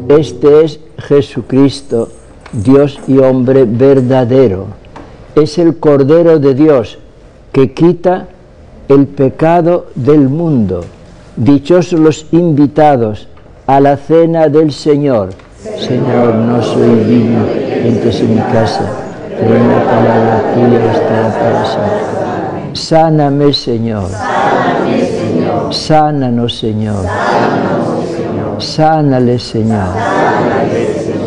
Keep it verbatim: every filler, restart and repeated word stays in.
Este es Jesucristo, Dios y hombre verdadero. Es el Cordero de Dios que quita el pecado del mundo. Dichosos los invitados a la cena del Señor. Señor, no soy digno que entres en mi casa, pero una palabra tuya bastará para siempre. Sáname, Señor. Sánanos, Señor. Sánale, Señor.